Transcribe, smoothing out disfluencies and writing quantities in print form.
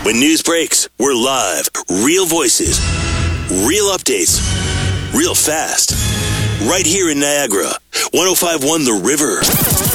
When news breaks, we're live. Real voices, real updates, real fast. Right here in Niagara. 105.1 The River.